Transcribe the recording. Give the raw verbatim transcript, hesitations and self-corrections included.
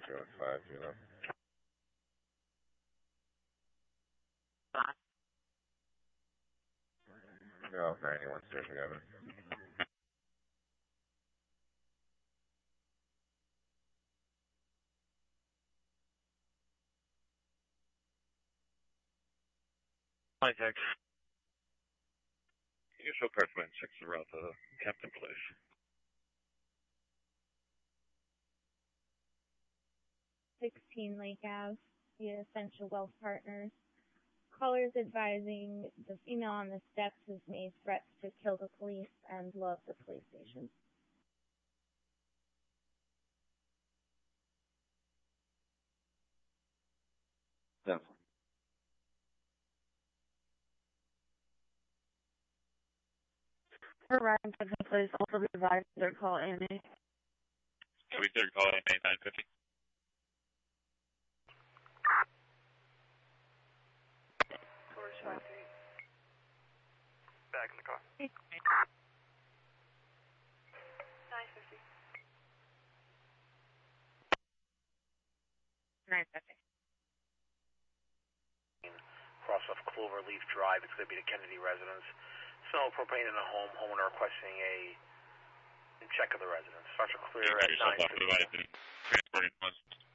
zero five zero. No, ninety-one Station Avenue. Hi, Tex. Can you show card man checks around the Captain Place? sixteen Lake Ave, the Essential Wealth Partners. Callers advising the female on the steps has made threats to kill the police and blow up the police station. Definitely. For Ryan Captain Place, also be advised their call Amy. Can we third call A M A nine fifty? Back in the car. nine fifty. nine fifty. Cross off Cloverleaf Drive. It's going to be the Kennedy residence. Smell of propane in the home. Homeowner requesting a check of the residence. Starts to clear at nine fifty. Transporting funds.